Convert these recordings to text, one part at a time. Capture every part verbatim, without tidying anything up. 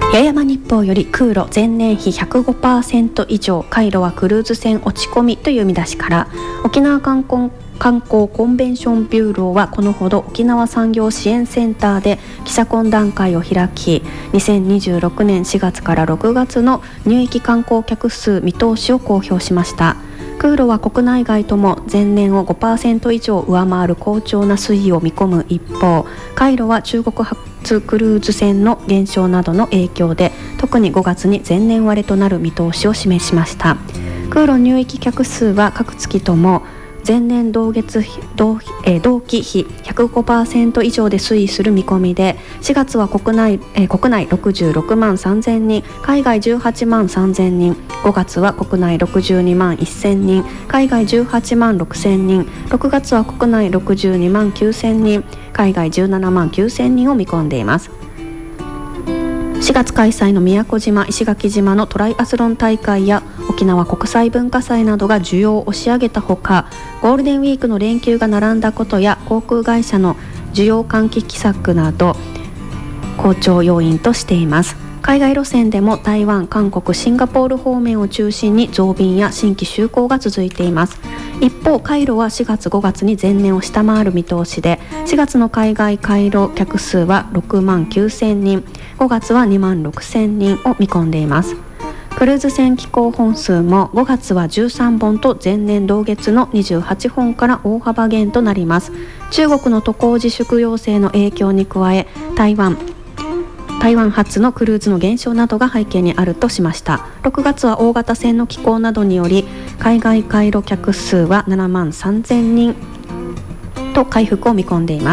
八重山日報より空路前年比 ひゃくごパーセント 以上、海路はクルーズ船落ち込みという見出しから、沖縄観光観光コンベンションビューローはこのほど沖縄産業支援センターで記者懇談会を開き、にせんにじゅうろくねんしがつからろくがつの入域観光客数見通しを公表しました。空路は国内外とも前年を ごパーセント 以上上回る好調な推移を見込む一方、海路は中国発クルーズ船の減少などの影響で特にごがつに前年割れとなる見通しを示しました。空路入域客数は各月とも前年同月比 同,、えー、同期比 ひゃくごパーセント 以上で推移する見込みで、しがつは国内、えー、国内ろくじゅうろくまんさんぜんにん、海外じゅうはちまんさんぜんにん、ごがつは国内ろくじゅうにまんせんにん、海外じゅうはちまんろくせんにん、ろくがつは国内ろくじゅうにまんきゅうせんにん、海外じゅうななまんきゅうせんにんを見込んでいます。しがつ開催の宮古島、石垣島のトライアスロン大会や沖縄国際文化祭などが需要を押し上げたほか、ゴールデンウィークの連休が並んだことや航空会社の需要喚起施策など好調要因としています。海外路線でも台湾、韓国、シンガポール方面を中心に増便や新規就航が続いています。一方、海路はしがつごがつに前年を下回る見通しで、しがつの海外海路客数はろくまんきゅうせんにん、ごがつはにまんろくせんにんを見込んでいます。クルーズ船寄港本数もごがつはじゅうさんぼんと前年同月のにじゅうはちほんから大幅減となります。中国の渡航自粛要請の影響に加え、台湾台湾発のクルーズの減少などが背景にあるとしました。ろくがつは大型船の寄港などにより海外海路客数はななまんさんぜんにんと回復を見込んでいます。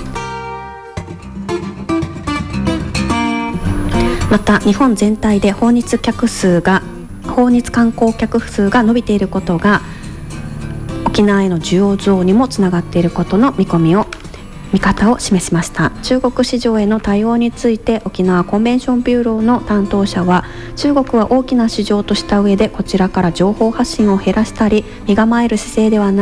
また日本全体で訪日客数が訪日観光客数が伸びていることが沖縄への需要増にもつながっていることの見込みを見方を示しました。中国市場への対応について沖縄コンベンションビューローの担当者は、中国は大きな市場とした上でこちらから情報発信を減らしたり身構える姿勢ではない